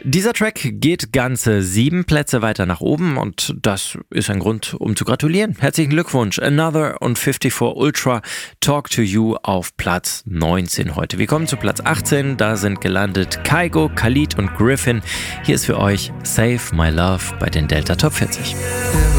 Dieser Track geht ganze 7 Plätze weiter nach oben und das ist ein Grund, um zu gratulieren. Herzlichen Glückwunsch. Another und 54 Ultra, Talk to You auf Platz 19 heute. Wir kommen zu Platz 18, da sind gelandet Kygo, Khalid und Griffin. Hier ist für euch Save My Love bei den Delta Top 40.